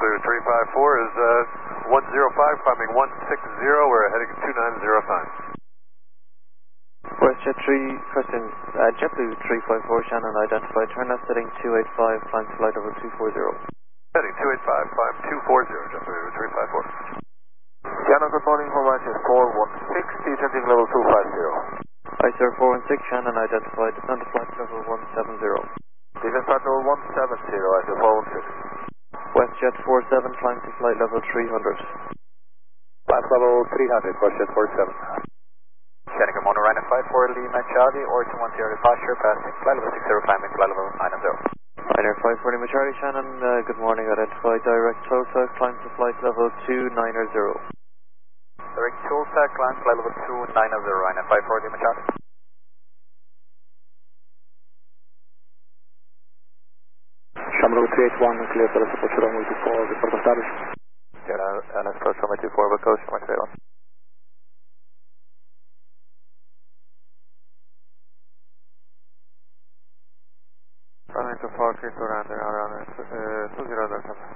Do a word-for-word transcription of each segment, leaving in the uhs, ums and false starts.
JetBlue three five four is uh, one zero five, climbing one six zero, we're heading two nine zero time. WestJet three, question, uh, JetBlue three five four, Shannon identified, turn left heading two eight five, climb to flight level two four zero. Heading two eight five, climb two four zero, JetBlue three five four. Shannon, good morning, information is four one six, descending level two five zero. I sir four one six, Shannon identified, descend to flight level one seven zero. Descend flight level one seven zero, I sir four one six. WestJet four seven, climb to flight level three hundred. Flight level three hundred, WestJet four seven. Shannon, good morning, Ryan five four, Lima Charlie, or two one zero departure, passing flight level six zero, climbing flight level nine zero. Niner five four, Lima Charlie, Shannon, uh, good morning, identified, direct Tulsa, climb to flight level two nine zero. Direct Tulsa, climb flight level two nine zero, Ryan five four, Lima Charlie. Shamrock three eight one, clear for the support to runway two four, report established. Yeah, N S Coast runway two four, coast runway three eight one. Runway two four, clear to run there, around uh, two zero zero seven.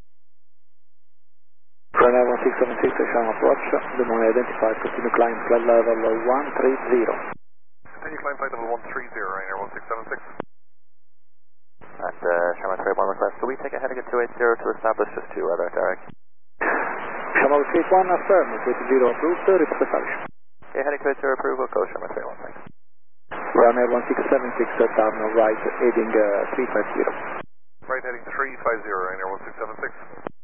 Runway one six seven six, Shannon approach, the morning identified, continue climb flight level one three zero. Continue climb flight level one three zero, Rainer one six seven six. And uh, Shamrock three eight one request, do we take a heading at two eight zero to establish this two weather, Derek? Shamrock three eight one, affirm, two eight zero approved, report established. Okay, heading two eight zero approval, go Shamrock three eight one, thanks. Runway one six seven six, down right, heading uh, three five zero. Right heading three five zero, Rainer one six seven six.